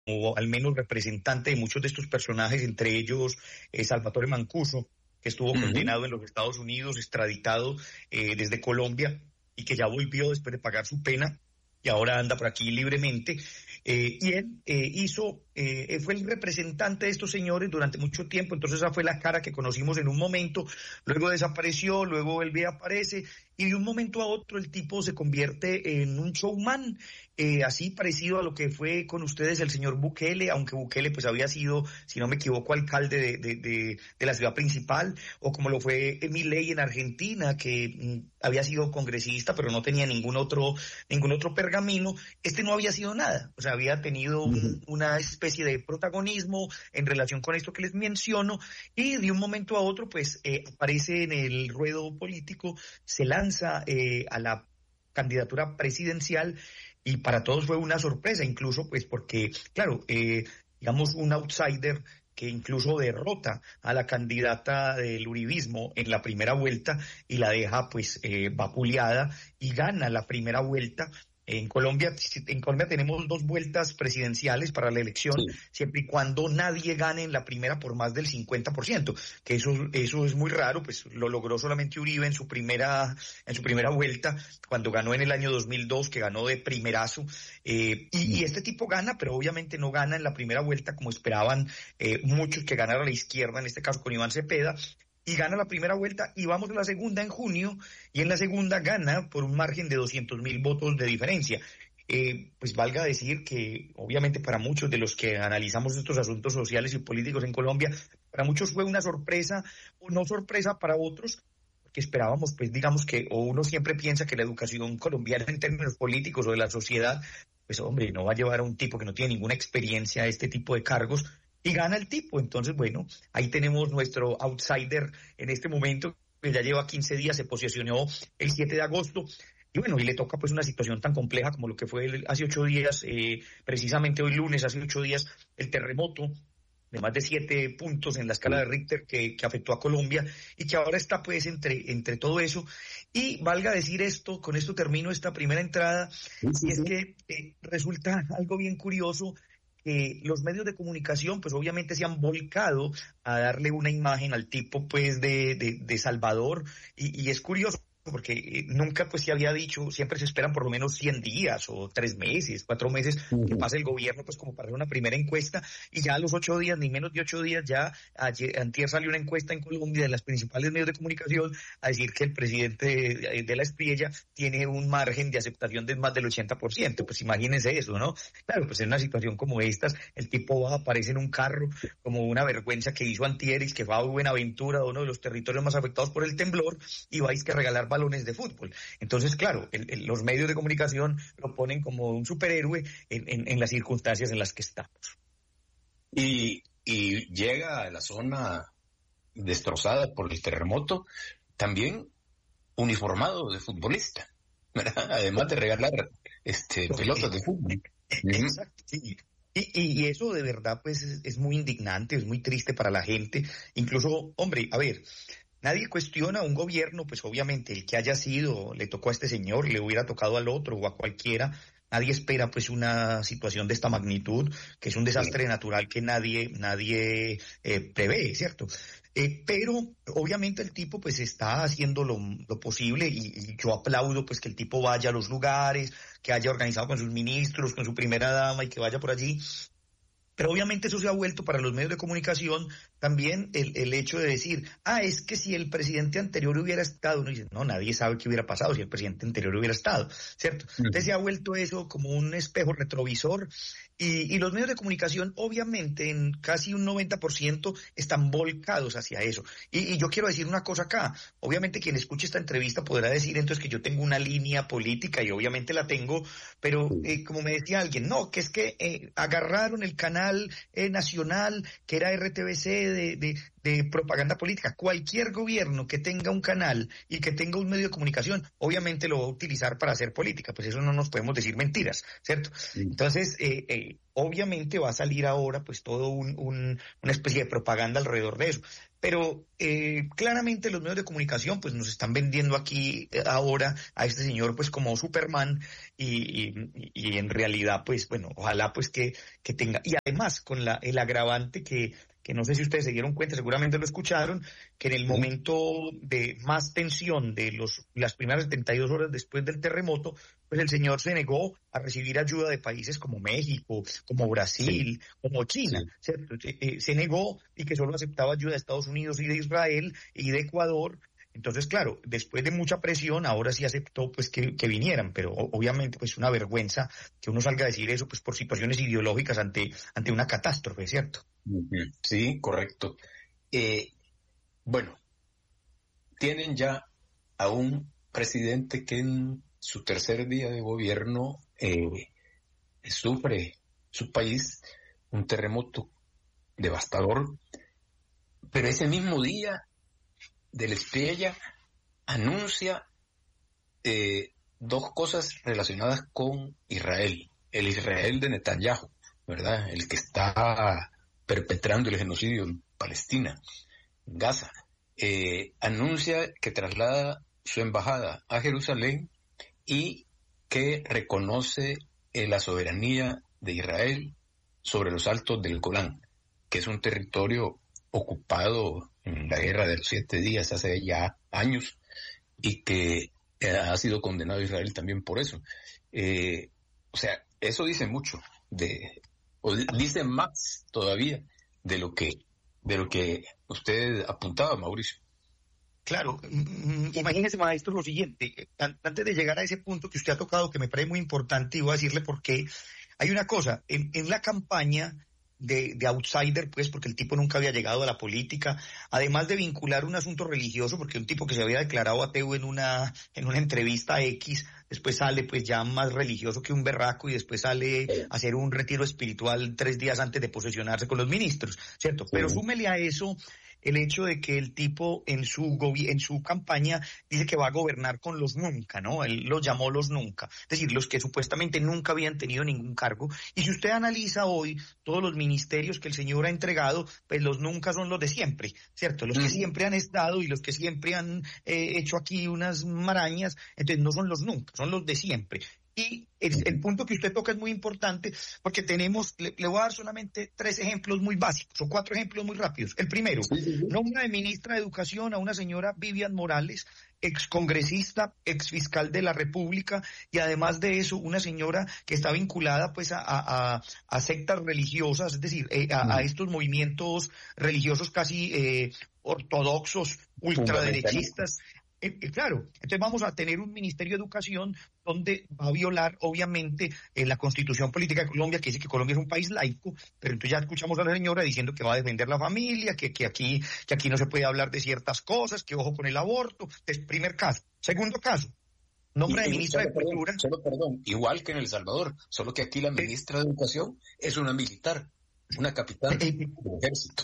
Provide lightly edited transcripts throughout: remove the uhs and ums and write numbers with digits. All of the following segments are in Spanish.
o al menos representante de muchos de estos personajes, entre ellos Salvatore Mancuso, que estuvo condenado en los Estados Unidos, extraditado desde Colombia y que ya volvió después de pagar su pena y ahora anda por aquí libremente. Y él fue el representante de estos señores durante mucho tiempo, entonces esa fue la cara que conocimos en un momento, luego desapareció, luego vuelve y aparece, y de un momento a otro el tipo se convierte en un showman, así parecido a lo que fue con ustedes el señor Bukele, aunque Bukele pues había sido, si no me equivoco, alcalde de la ciudad principal, o como lo fue Milei en Argentina, que había sido congresista, pero no tenía ningún otro pergamino. Este no había sido nada, o sea, había tenido una especie de protagonismo en relación con esto que les menciono, y de un momento a otro pues aparece en el ruedo político, se lanza a la candidatura presidencial, y para todos fue una sorpresa, incluso pues porque, claro, digamos un outsider que incluso derrota a la candidata del uribismo en la primera vuelta y la deja pues vapuleada, y gana la primera vuelta. En Colombia tenemos 2 vueltas presidenciales para la elección, sí, siempre y cuando nadie gane en la primera por más del 50%, que eso es muy raro, pues lo logró solamente Uribe en su primera vuelta, cuando ganó en el año 2002, que ganó de primerazo, y este tipo gana, pero obviamente no gana en la primera vuelta como esperaban muchos que ganara la izquierda, en este caso con Iván Cepeda, y gana la primera vuelta, y vamos a la segunda en junio, y en la segunda gana por un margen de 200.000 votos de diferencia. Pues valga decir que obviamente para muchos de los que analizamos estos asuntos sociales y políticos en Colombia, para muchos fue una sorpresa, o no sorpresa para otros, porque esperábamos, pues digamos que, o uno siempre piensa que la educación colombiana en términos políticos o de la sociedad, pues hombre, no va a llevar a un tipo que no tiene ninguna experiencia a este tipo de cargos, y gana el tipo. Entonces, bueno, ahí tenemos nuestro outsider en este momento, que ya lleva 15 días, se posicionó el 7 de agosto, y bueno, y le toca pues una situación tan compleja como lo que fue hace 8 días, precisamente hoy lunes, hace 8 días, el terremoto de más de 7 puntos en la escala de Richter que afectó a Colombia, y que ahora está pues entre todo eso. Y valga decir esto, con esto termino esta primera entrada, y es que resulta algo bien curioso, que los medios de comunicación pues obviamente se han volcado a darle una imagen al tipo pues de Salvador, y es curioso porque nunca pues se había dicho, siempre se esperan por lo menos 100 días o 3 meses, 4 meses que pase el gobierno pues como para hacer una primera encuesta, y ya a los 8 días, ni menos de 8 días, ya antier salió una encuesta en Colombia de las principales medios de comunicación a decir que el presidente de la Espriella tiene un margen de aceptación de más del 80%, pues imagínense eso, ¿no? Claro, pues en una situación como estas, el tipo aparece en un carro como una vergüenza que hizo antier, que va a Buenaventura, uno de los territorios más afectados por el temblor, y vais que regalar balones de fútbol. Entonces, claro, los medios de comunicación lo ponen como un superhéroe en las circunstancias en las que estamos. Y llega a la zona destrozada por el terremoto, también uniformado de futbolista, ¿verdad? Además de regalar pelotas de fútbol. Exacto, sí. Y eso de verdad pues es muy indignante, es muy triste para la gente. Incluso, hombre, a ver, nadie cuestiona a un gobierno, pues obviamente el que haya sido, le tocó a este señor, le hubiera tocado al otro o a cualquiera. Nadie espera pues una situación de esta magnitud, que es un desastre natural que nadie prevé, ¿cierto? Pero obviamente el tipo pues está haciendo lo posible, y yo aplaudo pues que el tipo vaya a los lugares, que haya organizado con sus ministros, con su primera dama, y que vaya por allí. Pero obviamente eso se ha vuelto para los medios de comunicación también el hecho de decir, es que si el presidente anterior hubiera estado, uno dice, no, nadie sabe qué hubiera pasado si el presidente anterior hubiera estado, ¿cierto? Entonces se ha vuelto eso como un espejo retrovisor, y los medios de comunicación obviamente en casi un 90% están volcados hacia eso. Y yo quiero decir una cosa acá, obviamente quien escuche esta entrevista podrá decir entonces que yo tengo una línea política, y obviamente la tengo, pero como me decía alguien, no, que es que agarraron el canal nacional, que era RTBC de propaganda política. Cualquier gobierno que tenga un canal y que tenga un medio de comunicación, obviamente lo va a utilizar para hacer política, pues eso no nos podemos decir mentiras, ¿cierto? Entonces, obviamente va a salir ahora pues todo una especie de propaganda alrededor de eso. pero claramente los medios de comunicación pues nos están vendiendo aquí ahora a este señor pues como Superman y en realidad pues bueno, ojalá pues que tenga, y además con el agravante que no sé si ustedes se dieron cuenta, seguramente lo escucharon, que en el momento de más tensión de las primeras 72 horas después del terremoto, pues el señor se negó a recibir ayuda de países como México, como Brasil, como China, Sí. ¿cierto? Se negó y que solo aceptaba ayuda de Estados Unidos y de Israel y de Ecuador. Entonces, claro, después de mucha presión, ahora sí aceptó pues que vinieran, pero obviamente pues una vergüenza que uno salga a decir eso pues por situaciones ideológicas ante una catástrofe, ¿cierto? Ujú. Sí, correcto. Eh, bueno, tienen ya a un presidente que en su tercer día de gobierno sufre su país un terremoto devastador, pero ese mismo día del Estrella anuncia dos cosas relacionadas con Israel. El Israel de Netanyahu, ¿verdad? El que está perpetrando el genocidio en Palestina, en Gaza. Anuncia que traslada su embajada a Jerusalén y que reconoce la soberanía de Israel sobre los altos del Golán, que es un territorio ocupado en la guerra de los 7 días hace ya años y que ha sido condenado Israel también por eso. O sea, eso dice mucho o dice más todavía de lo que usted apuntaba, Mauricio. Claro, imagínese, maestro, lo siguiente, antes de llegar a ese punto que usted ha tocado, que me parece muy importante, y voy a decirle por qué, hay una cosa, en la campaña de outsider, pues, porque el tipo nunca había llegado a la política, además de vincular un asunto religioso, porque un tipo que se había declarado ateo en una entrevista X, después sale pues ya más religioso que un berraco y después sale a hacer un retiro espiritual 3 días antes de posesionarse con los ministros, ¿cierto? Sí. Pero súmele a eso el hecho de que el tipo en su campaña dice que va a gobernar con los nunca, ¿no? Él los llamó los nunca, es decir, los que supuestamente nunca habían tenido ningún cargo. Y si usted analiza hoy todos los ministerios que el señor ha entregado, pues los nunca son los de siempre, ¿cierto? Los que siempre han estado y los que siempre han hecho aquí unas marañas, entonces no son los nunca, son los de siempre. Y el punto que usted toca es muy importante porque le voy a dar solamente 3 ejemplos muy básicos o 4 ejemplos muy rápidos. El primero, nombra de ministra de Educación a una señora Vivian Morales, excongresista, exfiscal de la República y además de eso una señora que está vinculada pues a sectas religiosas, es decir, a estos movimientos religiosos casi ortodoxos, ultraderechistas. Claro, entonces vamos a tener un Ministerio de Educación donde va a violar, obviamente, la Constitución Política de Colombia, que dice que Colombia es un país laico, pero entonces ya escuchamos a la señora diciendo que va a defender la familia, que aquí no se puede hablar de ciertas cosas, que ojo con el aborto. Entonces, primer caso. Segundo caso, nombra de ministra de Cultura. Perdón, igual que en El Salvador, solo que aquí la ministra de Educación es una militar, una capitán del ejército.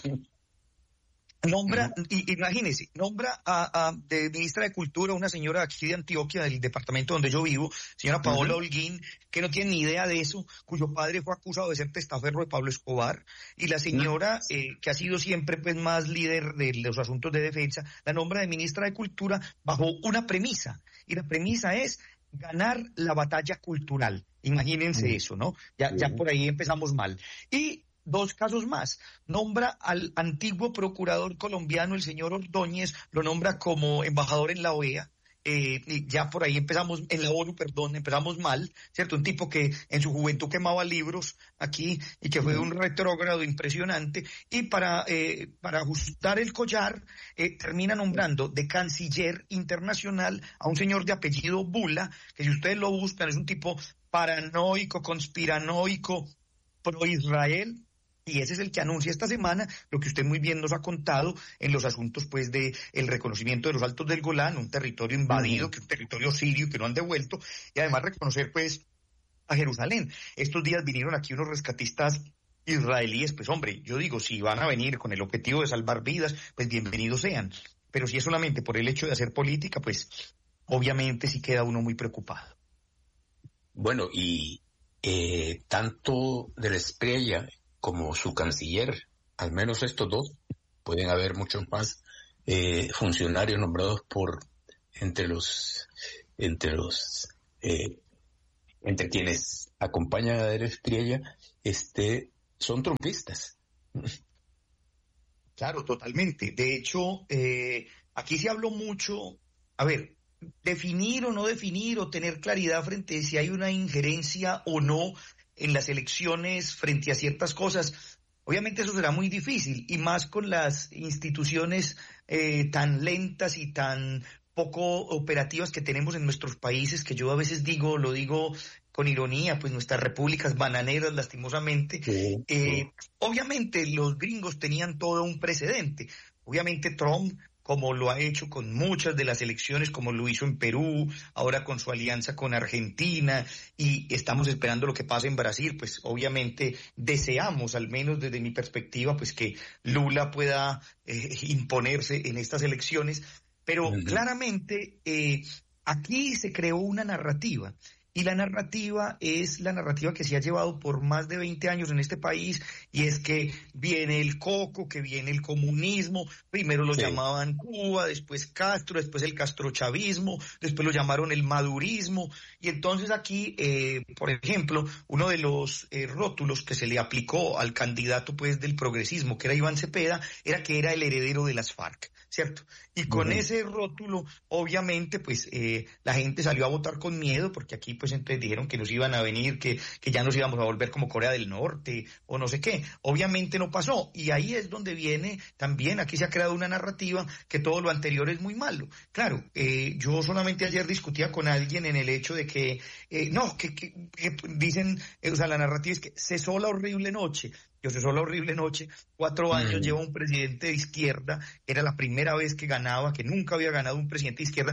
Imagínese, nombra de ministra de Cultura una señora aquí de Antioquia, del departamento donde yo vivo, señora Paola Holguín, que no tiene ni idea de eso, cuyo padre fue acusado de ser testaferro de Pablo Escobar, y la señora, que ha sido siempre pues más líder de los asuntos de defensa, la nombra de ministra de Cultura bajo una premisa, y la premisa es ganar la batalla cultural. Imagínense eso, ¿no? Ya por ahí empezamos mal. Y 2 casos más. Nombra al antiguo procurador colombiano, el señor Ordóñez, lo nombra como embajador en la OEA. Y ya por ahí empezamos, en la ONU, perdón, empezamos mal, ¿cierto? Un tipo que en su juventud quemaba libros aquí y que fue un retrógrado impresionante. Y para ajustar el collar, termina nombrando de canciller internacional a un señor de apellido Bula, que si ustedes lo buscan es un tipo paranoico, conspiranoico, pro Israel. Y ese es el que anuncia esta semana lo que usted muy bien nos ha contado en los asuntos pues de el reconocimiento de los Altos del Golán, un territorio invadido, que es un territorio sirio que no han devuelto, y además reconocer pues a Jerusalén. Estos días vinieron aquí unos rescatistas israelíes, pues hombre, yo digo, si van a venir con el objetivo de salvar vidas, pues bienvenidos sean. Pero si es solamente por el hecho de hacer política, pues obviamente sí queda uno muy preocupado. Bueno, y tanto de la Estrella como su canciller, al menos estos dos, pueden haber muchos más funcionarios nombrados entre quienes acompañan a Adélio Estriella, son trumpistas. Claro, totalmente. De hecho, aquí se habló mucho, a ver, definir o no definir o tener claridad frente a si hay una injerencia o no en las elecciones frente a ciertas cosas. Obviamente eso será muy difícil, y más con las instituciones tan lentas y tan poco operativas que tenemos en nuestros países, que yo a veces lo digo con ironía, pues nuestras repúblicas bananeras, lastimosamente. Sí, sí. Obviamente los gringos tenían todo un precedente. Obviamente Trump, como lo ha hecho con muchas de las elecciones, como lo hizo en Perú, ahora con su alianza con Argentina, y estamos esperando lo que pase en Brasil, pues obviamente deseamos, al menos desde mi perspectiva, pues que Lula pueda imponerse en estas elecciones, pero Ujú. claramente aquí se creó una narrativa. Y la narrativa es la narrativa que se ha llevado por más de 20 años en este país, y es que viene el coco, que viene el comunismo, primero lo Sí. llamaban Cuba, después Castro, después el castrochavismo, después lo llamaron el madurismo, y entonces aquí, por ejemplo, uno de los rótulos que se le aplicó al candidato pues del progresismo, que era Iván Cepeda, era que era el heredero de las FARC, ¿cierto? Y con Ujú. ese rótulo, obviamente, pues la gente salió a votar con miedo, porque aquí pues entonces dijeron que nos iban a venir, que ya nos íbamos a volver como Corea del Norte o no sé qué. Obviamente no pasó, y ahí es donde viene también, aquí se ha creado una narrativa que todo lo anterior es muy malo. Claro, yo solamente ayer discutía con alguien en el hecho de que, no, que dicen, o sea, la narrativa es que cesó la horrible noche. Yo cesó la horrible noche, 4 años lleva Ujú. un presidente de izquierda, era la primera vez que ganaba, que nunca había ganado un presidente de izquierda.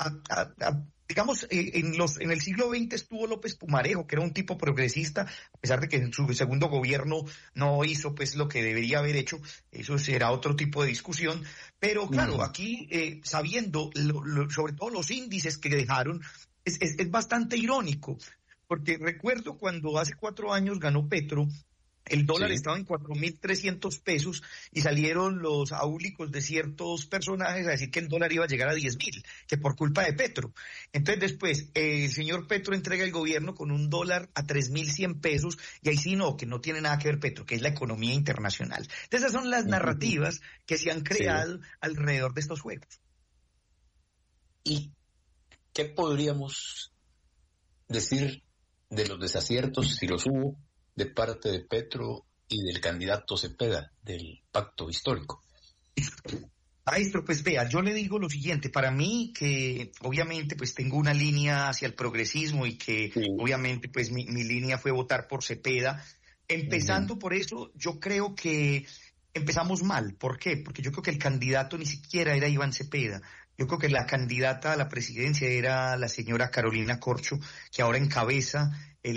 Digamos, en el siglo XX estuvo López Pumarejo, que era un tipo progresista, a pesar de que en su segundo gobierno no hizo pues lo que debería haber hecho. Eso será otro tipo de discusión, pero claro, Ujú. aquí sabiendo sobre todo los índices que dejaron, es bastante irónico, porque recuerdo cuando hace 4 años ganó Petro, el dólar Sí. estaba en 4.300 pesos, y salieron los áulicos de ciertos personajes a decir que el dólar iba a llegar a 10.000, que por culpa de Petro. Entonces después el señor Petro entrega el gobierno con un dólar a 3.100 pesos, y ahí sí no, que no tiene nada que ver Petro, que es la economía internacional. Entonces esas son las Ujú. narrativas que se han Sí. creado alrededor de estos juegos. ¿Y qué podríamos decir de los desaciertos, si los hubo, de parte de Petro y del candidato Cepeda, del pacto histórico? Maestro, pues vea, yo le digo lo siguiente, para mí que obviamente pues tengo una línea hacia el progresismo, y que Sí. obviamente pues mi línea fue votar por Cepeda. Ujú. Empezando por eso, yo creo que empezamos mal. ¿Por qué? Porque yo creo que el candidato ni siquiera era Iván Cepeda. Yo creo que la candidata a la presidencia era la señora Carolina Corcho, que ahora encabeza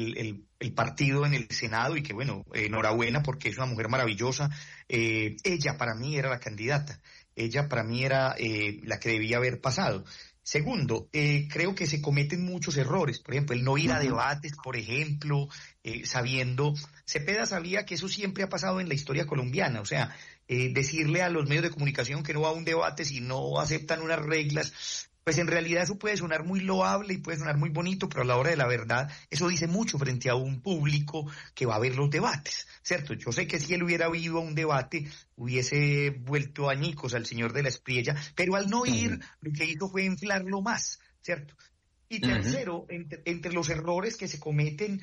el partido en el Senado, y que bueno, enhorabuena porque es una mujer maravillosa. Ella para mí era la candidata. Ella para mí era la que debía haber pasado. Segundo, creo que se cometen muchos errores. Por ejemplo, el no ir a Ujú. debates, por ejemplo, sabiendo, Cepeda sabía que eso siempre ha pasado en la historia colombiana. O sea, decirle a los medios de comunicación que no va a un debate si no aceptan unas reglas, pues en realidad eso puede sonar muy loable y puede sonar muy bonito, pero a la hora de la verdad eso dice mucho frente a un público que va a ver los debates, ¿cierto? Yo sé que si él hubiera ido a un debate hubiese vuelto añicos al señor de la Espriella, pero al no ir Ujú. lo que hizo fue inflarlo más, ¿cierto? Y Ujú. tercero, entre los errores que se cometen,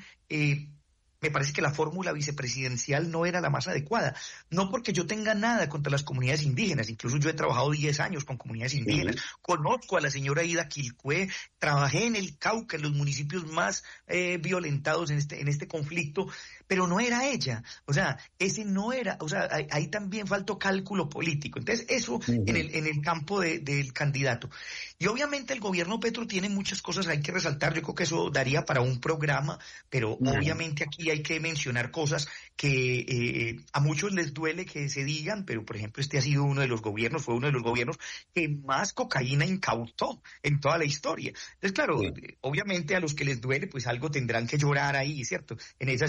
me parece que la fórmula vicepresidencial no era la más adecuada. No porque yo tenga nada contra las comunidades indígenas, incluso yo he trabajado 10 años con comunidades indígenas, Sí. conozco a la señora Ida Quilcué, trabajé en el Cauca, en los municipios más violentados en este conflicto, pero no era ella. O sea, ese no era, o sea, ahí también faltó cálculo político. Entonces, eso en Ujú. el campo del candidato. Y obviamente el gobierno Petro tiene muchas cosas hay que resaltar, yo creo que eso daría para un programa, pero Ujú. obviamente aquí hay que mencionar cosas que a muchos les duele que se digan, pero por ejemplo este ha sido uno de los gobiernos, fue uno de los gobiernos que más cocaína incautó en toda la historia. Entonces, claro, Sí. obviamente a los que les duele, pues algo tendrán que llorar ahí, ¿cierto? En esas incautaciones.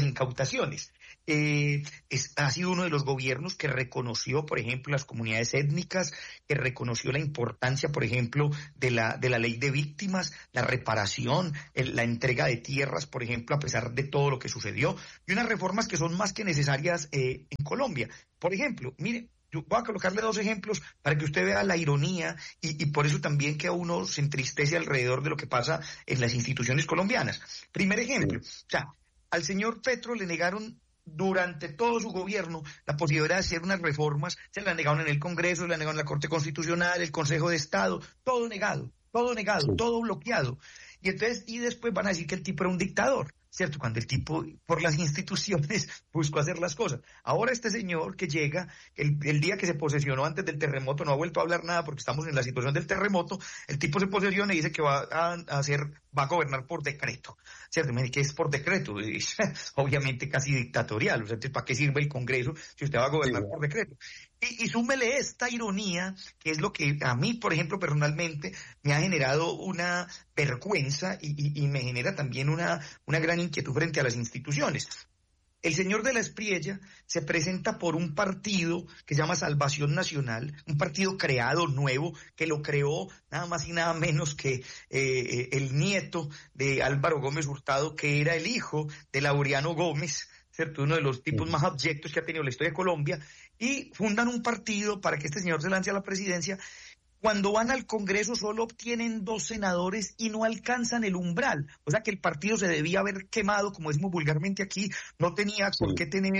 limitaciones. Ha sido uno de los gobiernos que reconoció, por ejemplo, las comunidades étnicas, que reconoció la importancia, por ejemplo, de la ley de víctimas, la reparación, la entrega de tierras, por ejemplo, a pesar de todo lo que sucedió, y unas reformas que son más que necesarias en Colombia. Por ejemplo, mire, yo voy a colocarle 2 ejemplos para que usted vea la ironía y por eso también que a uno se entristece alrededor de lo que pasa en las instituciones colombianas. Primer ejemplo, o sea, al señor Petro le negaron durante todo su gobierno la posibilidad de hacer unas reformas, se la negaron en el Congreso, se la negaron en la Corte Constitucional, el Consejo de Estado, todo negado, todo bloqueado. Y después van a decir que el tipo era un dictador, ¿cierto? Cuando el tipo, por las instituciones, buscó hacer las cosas. Ahora este señor que llega, el día que se posesionó antes del terremoto, no ha vuelto a hablar nada porque estamos en la situación del terremoto, el tipo se posesiona y dice que va a gobernar por decreto, ¿cierto? Me dice que es por decreto, es obviamente casi dictatorial, o sea, ¿para qué sirve el Congreso si usted va a gobernar por decreto? Y súmele esta ironía, que es lo que a mí, por ejemplo, personalmente, me ha generado una vergüenza y me genera también una gran inquietud frente a las instituciones. El señor de la Espriella se presenta por un partido que se llama Salvación Nacional, un partido creado nuevo, que lo creó nada más y nada menos que el nieto de Álvaro Gómez Hurtado, que era el hijo de Laureano Gómez, ¿cierto? Uno de los tipos más abyectos que ha tenido la historia de Colombia, y fundan un partido para que este señor se lance a la presidencia. Cuando van al Congreso solo obtienen 2 senadores y no alcanzan el umbral. O sea que el partido se debía haber quemado, como decimos vulgarmente aquí, no tenía por qué tener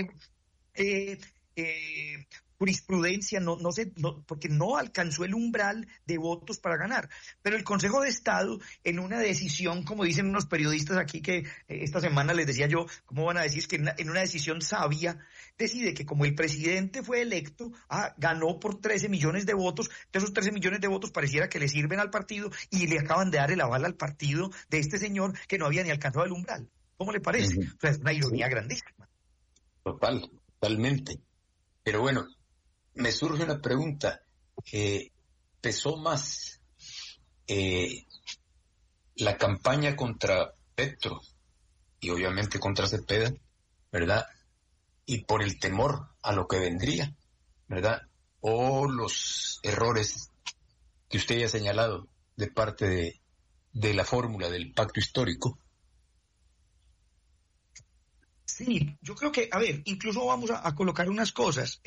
jurisprudencia, porque no alcanzó el umbral de votos para ganar. Pero el Consejo de Estado, en una decisión, como dicen unos periodistas aquí que esta semana les decía yo, ¿cómo van a decir que en una decisión sabia, decide que como el presidente fue electo, ganó por 13 millones de votos, de esos 13 millones de votos pareciera que le sirven al partido y le acaban de dar el aval al partido de este señor que no había ni alcanzado el umbral? ¿Cómo le parece? O sea, es una ironía grandísima. Totalmente. Pero bueno, me surge una pregunta. ¿Pesó más la campaña contra Petro y obviamente contra Cepeda, ¿verdad? Y por el temor a lo que vendría, ¿verdad? O los errores que usted ya ha señalado de parte de la fórmula del pacto histórico? Sí, yo creo que, a ver, incluso vamos a colocar unas cosas.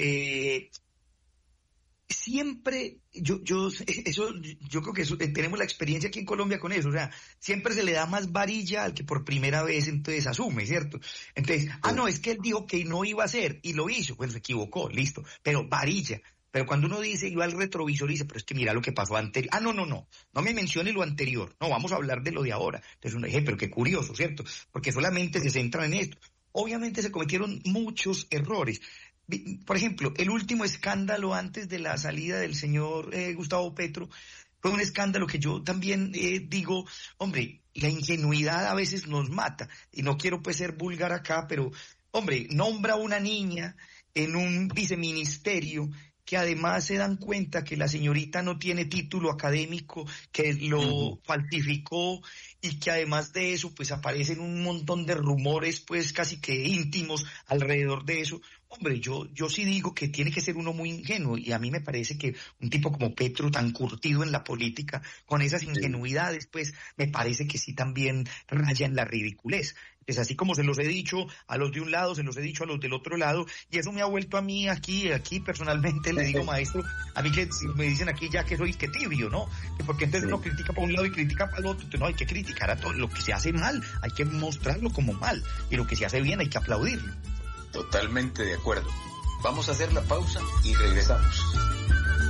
Siempre, yo creo que tenemos la experiencia aquí en Colombia con eso, o sea, siempre se le da más varilla al que por primera vez entonces asume, ¿cierto? Entonces, no, es que él dijo que no iba a hacer y lo hizo, pues se equivocó, listo, pero varilla. Pero cuando uno dice, y va al retrovisor y dice, pero es que mira lo que pasó anterior. No me mencione lo anterior, no, vamos a hablar de lo de ahora. Entonces uno dice, pero qué curioso, ¿cierto? Porque solamente se centran en esto. Obviamente se cometieron muchos errores. Por ejemplo, el último escándalo antes de la salida del señor Gustavo Petro fue un escándalo que yo también digo, hombre, la ingenuidad a veces nos mata. Y no quiero pues ser vulgar acá, pero, hombre, nombra a una niña en un viceministerio que además se dan cuenta que la señorita no tiene título académico, que lo falsificó y que además de eso pues aparecen un montón de rumores pues casi que íntimos alrededor de eso. Hombre, yo sí digo que tiene que ser uno muy ingenuo y a mí me parece que un tipo como Petro, tan curtido en la política, con esas ingenuidades, pues me parece que sí también raya en la ridiculez. Es así como se los he dicho a los de un lado, se los he dicho a los del otro lado, y eso me ha vuelto a mí aquí personalmente, le digo, maestro, a mí que me dicen aquí ya que soy que tibio, ¿no? Que porque entonces uno critica para un lado y critica para el otro, entonces no, hay que criticar a todo, lo que se hace mal, hay que mostrarlo como mal, y lo que se hace bien hay que aplaudirlo. Totalmente de acuerdo. Vamos a hacer la pausa y regresamos.